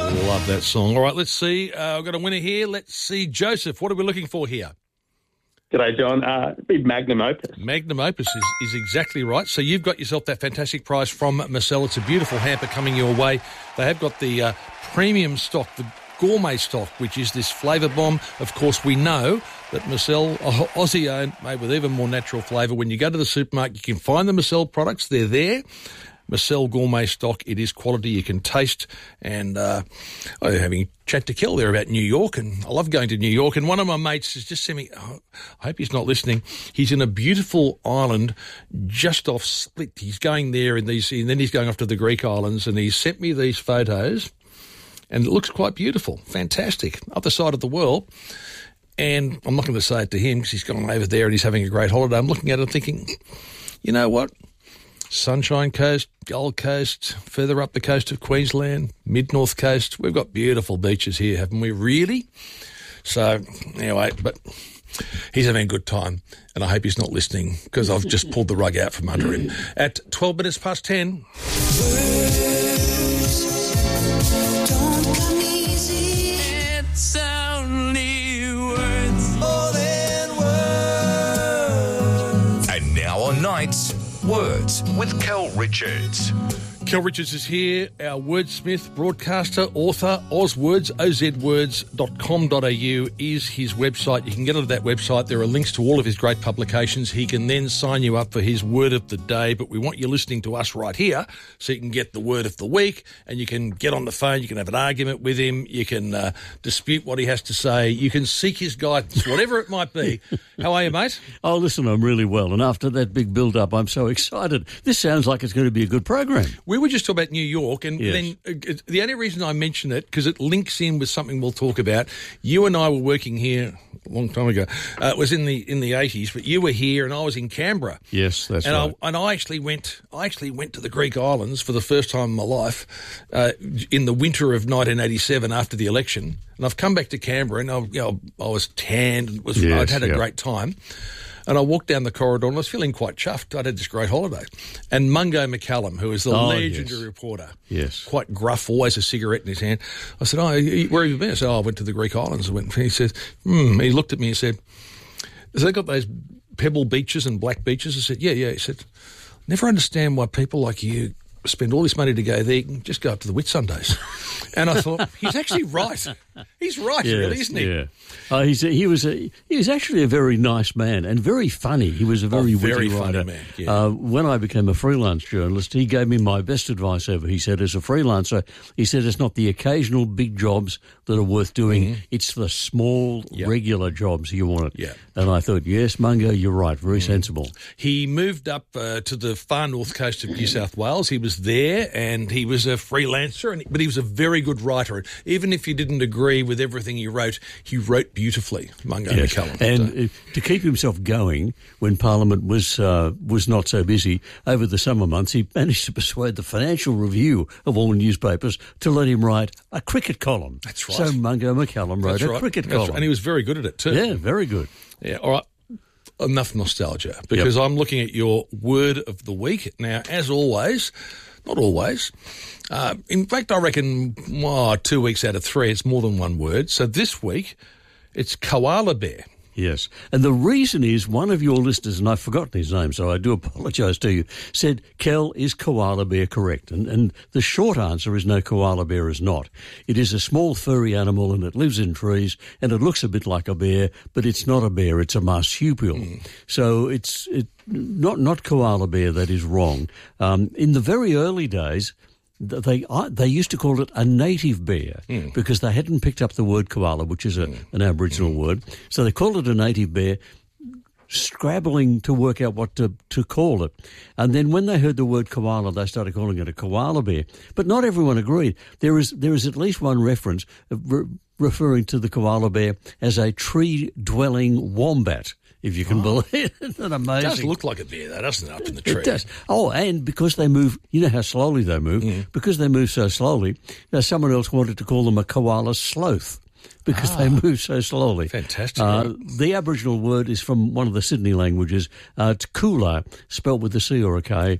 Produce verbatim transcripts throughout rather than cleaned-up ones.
Love that song. All right, let's see. Uh, I've got a winner here. Let's see. Joseph, what are we looking for here? G'day, John. Uh, it'd be Magnum Opus. Magnum Opus is, is exactly right. So you've got yourself that fantastic prize from Marcel. It's a beautiful hamper coming your way. They have got the uh, premium stock, the gourmet stock, which is this flavour bomb. Of course, we know that Marcel, Aussie owned, made with even more natural flavour. When you go to the supermarket, you can find the Marcel products. They're there. Marcel gourmet stock. It is quality. You can taste. And uh, I was having a chat to Kel there about New York, and I love going to New York. And one of my mates has just sent me, oh, I hope he's not listening, he's in a beautiful island just off Split. He's going there, in these, and then he's going off to the Greek islands, and he's sent me these photos, and it looks quite beautiful. Fantastic. Other side of the world. And I'm not going to say it to him because he's gone over there and he's having a great holiday. I'm looking at it and thinking, you know what? Sunshine Coast, Gold Coast, further up the coast of Queensland, mid-north coast. We've got beautiful beaches here, haven't we? Really? So, anyway, but he's having a good time, and I hope he's not listening because I've just pulled the rug out from under him. At twelve minutes past ten. Words don't come easy. It's only words. More than words. And now on Nights, Words with Kel Richards. Kel Richards is here, our wordsmith, broadcaster, author. Ozwords, O Z words dot com dot a u is his website. You can get onto that website. There are links to all of his great publications. He can then sign you up for his word of the day, but we want you listening to us right here so you can get the word of the week, and you can get on the phone, you can have an argument with him, you can uh, dispute what he has to say, you can seek his guidance, whatever it might be. How are you, mate? Oh, listen, I'm really well, and after that big build-up, I'm so excited. This sounds like it's going to be a good program. We were just talking about New York, and Yes. then uh, the only reason I mention it, because it links in with something we'll talk about. You and I were working here a long time ago. Uh, it was in the in the eighties, but you were here and I was in Canberra. Yes, that's and right. I, and I actually went. I actually went to the Greek islands for the first time in my life uh, in the winter of nineteen eighty-seven after the election. And I've come back to Canberra, and I, you know, I was tanned. And was Yes, I'd had a yep. great time. And I walked down the corridor and I was feeling quite chuffed. I'd had this great holiday. And Mungo McCallum, who is the Oh, legendary yes. reporter, Yes. quite gruff, always a cigarette in his hand. I said, oh, where have you been? I said, oh, I went to the Greek islands. I went. He said, hmm. He looked at me and said, has they got those pebble beaches and black beaches? I said, yeah, yeah. He said, never understand why people like you spend all this money to go there. You can just go up to the Whitsundays. And I thought, he's actually right. He's right, Yes, really, isn't he? Yeah. Uh, he's a, he was a, he was actually a very nice man and very funny. He was a very, Oh, very witty funny writer. man, yeah. Uh, when I became a freelance journalist, he gave me my best advice ever. He said, as a freelancer, he said, it's not the occasional big jobs that are worth doing. Mm-hmm. It's the small, Yep. regular jobs you want. Yeah. And I thought, yes, Mungo, you're right. Very Mm. sensible. He moved up uh, to the far north coast of New South Wales. He was there and he was a freelancer, and, but he was a very good writer. Even if you didn't agree with everything he wrote, he wrote beautifully, Mungo Yes. McCallum. And So- uh, to keep himself going when Parliament was uh, was not so busy over the summer months, he managed to persuade the Financial Review of all newspapers to let him write a cricket column. That's right. So Mungo McCallum wrote That's a right. cricket That's column. right. And he was very good at it too. Yeah, very good. Yeah, all right. Enough nostalgia, because I'm looking at your word of the week. Now, as always, not always, uh, in fact, I reckon oh, two weeks out of three, it's more than one word. So this week, it's koala bear. Yes. And the reason is one of your listeners, and I've forgotten his name, so I do apologise to you, said, Kel, is koala bear correct? And, and the short answer is no, koala bear is not. It is a small furry animal and it lives in trees and it looks a bit like a bear, but it's not a bear, it's a marsupial. Mm. So it's it, not, not koala bear that is wrong. Um, in the very early days, They they used to call it a native bear mm. because they hadn't picked up the word koala, which is a, mm. an Aboriginal mm. word. So they called it a native bear, scrabbling to work out what to, to call it. And then when they heard the word koala, they started calling it a koala bear. But not everyone agreed. There is there is at least one reference re- referring to the koala bear as a tree-dwelling wombat. If you can oh. believe it. Isn't that amazing? It does look like a bear, though, doesn't it, up in the trees? It does. Oh, and because they move, you know how slowly they move, mm. because they move so slowly, now someone else wanted to call them a koala sloth because ah. they move so slowly. Fantastic. Uh, the Aboriginal word is from one of the Sydney languages. Uh, it's kula, spelt with a C or a K.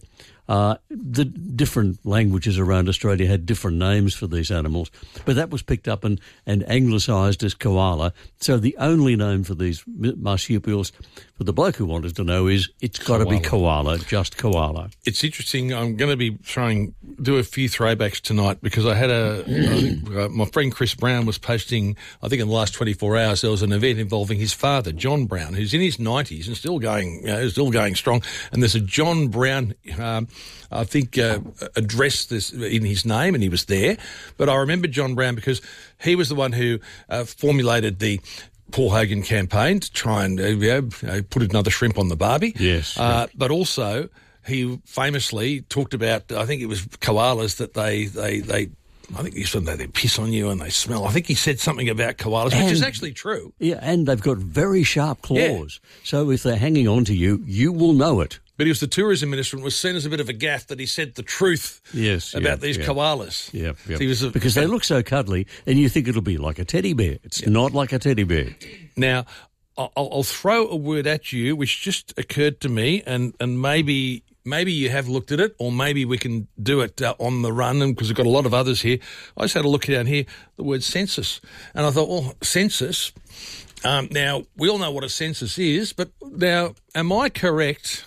Uh, the different languages around Australia had different names for these animals, but that was picked up and, and anglicised as koala. So the only name for these marsupials, for the bloke who wanted to know, is it's got to be koala, just koala. It's interesting. I'm going to be throwing, do a few throwbacks tonight because I had a, I think, uh, my friend Chris Brown was posting, I think in the last twenty-four hours, there was an event involving his father, John Brown, who's in his nineties and still going, you know, still going strong. And there's a John Brown, um, I think, uh, addressed this in his name, and he was there. But I remember John Brown because he was the one who uh, formulated the Paul Hogan campaign to try and uh, you know, put another shrimp on the barbie. Yes. Uh, right. But also, he famously talked about, I think it was koalas that they, they, they I think he said they, they piss on you and they smell. I think he said something about koalas, and, which is actually true. Yeah, and they've got very sharp claws. Yeah. So if they're hanging on to you, you will know it. But he was the tourism minister and was seen as a bit of a gaff that he said the truth yes, about yeah, these yeah. koalas. Yeah, yeah. So he was a, because they look so cuddly and you think it'll be like a teddy bear. It's yeah. not like a teddy bear. Now, I'll, I'll throw a word at you which just occurred to me, and, and maybe... Maybe you have looked at it, or maybe we can do it uh, on the run, and because we've got a lot of others here. I just had a look down here, the word census, and I thought, well, census. Um, now, we all know what a census is, but now, am I correct?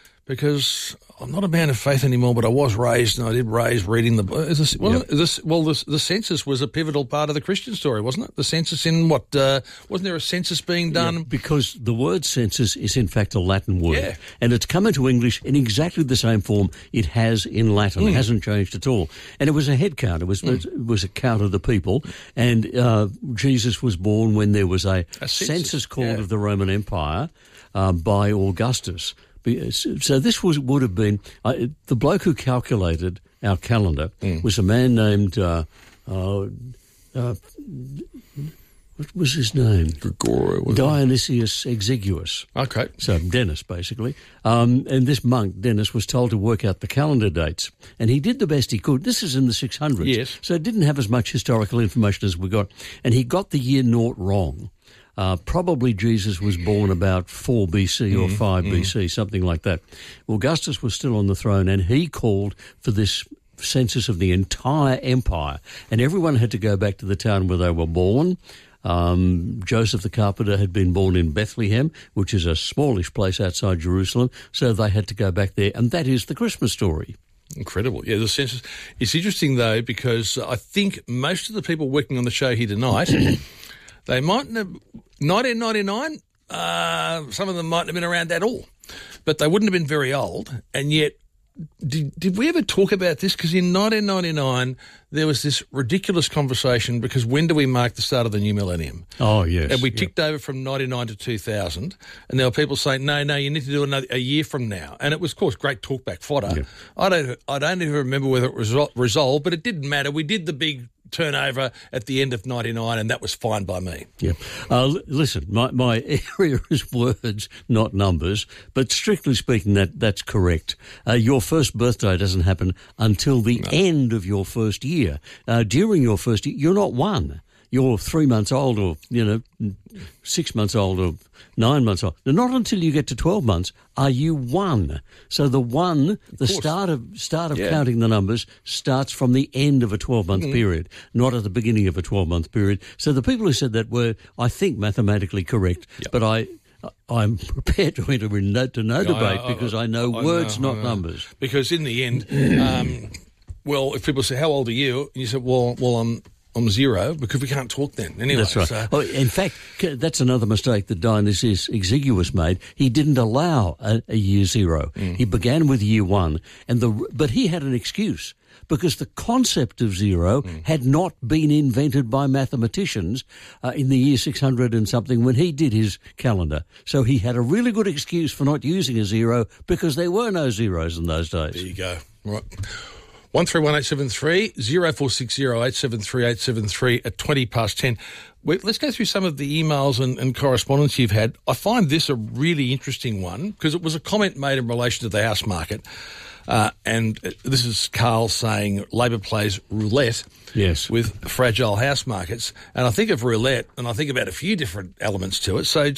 Because I'm not a man of faith anymore, but I was raised, and I did raise reading the. Is this, well, yep. this, well the, the census was a pivotal part of the Christian story, wasn't it? The census in what? Uh, wasn't there a census being done? Yeah, because the word census is in fact a Latin word, yeah. and it's come into English in exactly the same form it has in Latin. Mm. It hasn't changed at all. And it was a head count. It was mm. it was a count of the people. And uh, Jesus was born when there was a, a census, census called yeah. of the Roman Empire uh, by Augustus. So this was would have been uh, the bloke who calculated our calendar mm. was a man named uh, uh, uh, what was his name? Gregorio. Dionysius Exiguus. Okay, so Dennis basically, um, and this monk Dennis was told to work out the calendar dates, and he did the best he could. This is in the six hundreds, yes. So it didn't have as much historical information as we got, and he got the year naught wrong. Uh, probably Jesus was born about four B C or mm, five mm. B C, something like that. Augustus was still on the throne, and he called for this census of the entire empire, and everyone had to go back to the town where they were born. Um, Joseph the carpenter had been born in Bethlehem, which is a smallish place outside Jerusalem, so they had to go back there, and that is the Christmas story. Incredible. Yeah, the census. It's interesting, though, because I think most of the people working on the show here tonight... They mightn't have, nineteen ninety-nine, uh, some of them mightn't have been around at all, but they wouldn't have been very old. And yet, did, did we ever talk about this? Because in nineteen ninety-nine, there was this ridiculous conversation because when do we mark the start of the new millennium? Oh, yes. And we yep. ticked over from ninety-nine to two thousand, and there were people saying, no, no, you need to do another a year from now. And it was, of course, great talkback fodder. Yep. I don't I don't even remember whether it was resolved, but it didn't matter. We did the big turnover at the end of ninety-nine, and that was fine by me. Yeah. Uh, l- listen, my, my area is words, not numbers, but strictly speaking, that that's correct. Uh, your first birthday doesn't happen until the no. end of your first year. Uh, during your first year, you're not one. You're three months old or, you know, six months old or nine months old. Not until you get to twelve months are you one. So the one, of the course. start of start of yeah. counting the numbers starts from the end of a twelve-month mm. period, not at the beginning of a twelve-month period. So the people who said that were, I think, mathematically correct, yep. but I... I'm prepared to enter in no, to no yeah, debate I, I, because I know I words, know, not know. numbers. Because in the end, um, well, if people say, how old are you? And you say, well, well, I'm I'm zero, because we can't talk then. Anyway, that's right. So. Oh, in fact, that's another mistake that Dionysius Exiguus made. He didn't allow a, a year zero. Mm. He began with year one, and the but he had an excuse. Because the concept of zero mm. had not been invented by mathematicians uh, in the year six hundred and something when he did his calendar. So he had a really good excuse for not using a zero because there were no zeros in those days. There you go. Right. one three one eight seven three, zero four six zero eight seven three eight seven three at twenty past ten. Let's go through some of the emails and, and correspondence you've had. I find this a really interesting one because it was a comment made in relation to the house market. Uh, and this is Carl saying Labor plays roulette yes. with fragile house markets. And I think of roulette and I think about a few different elements to it. So